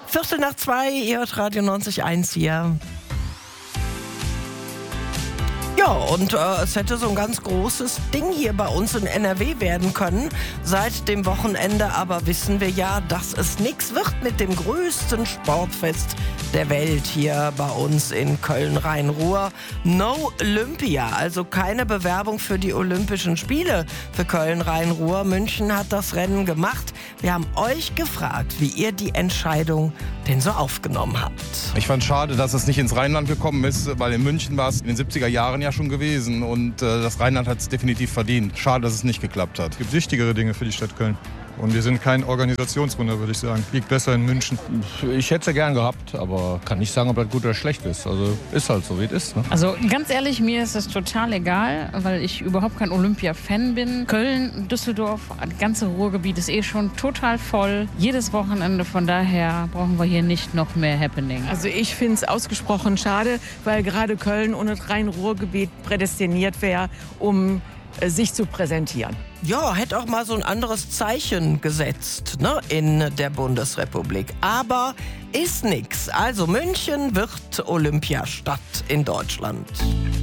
2:15, ihr hört Radio 90.1 hier. Ja, und es hätte so ein ganz großes Ding hier bei uns in NRW werden können. Seit dem Wochenende aber wissen wir ja, dass es nichts wird mit dem größten Sportfest der Welt hier bei uns in Köln-Rhein-Ruhr. No Olympia, also keine Bewerbung für die Olympischen Spiele für Köln-Rhein-Ruhr. München hat das Rennen gemacht. Wir haben euch gefragt, wie ihr die Entscheidung denn so aufgenommen habt. Ich fand schade, dass es nicht ins Rheinland gekommen ist, weil in München war es in den 70er Jahren ja schon gewesen und das Rheinland hat es definitiv verdient. Schade, dass es nicht geklappt hat. Es gibt wichtigere Dinge für die Stadt Köln. Und wir sind kein Organisationswunder, würde ich sagen. Liegt besser in München. Ich hätte es ja gern gehabt, aber kann nicht sagen, ob das gut oder schlecht ist. Also ist halt so, wie es ist. Ne? Also ganz ehrlich, mir ist es total egal, weil ich überhaupt kein Olympia-Fan bin. Köln, Düsseldorf, das ganze Ruhrgebiet ist schon total voll. Jedes Wochenende, von daher brauchen wir hier nicht noch mehr Happening. Also ich finde es ausgesprochen schade, weil gerade Köln und das Rhein-Ruhr-Gebiet prädestiniert wäre, um sich zu präsentieren. Ja, hätte auch mal so ein anderes Zeichen gesetzt, ne, in der Bundesrepublik. Aber ist nix. Also München wird Olympiastadt in Deutschland.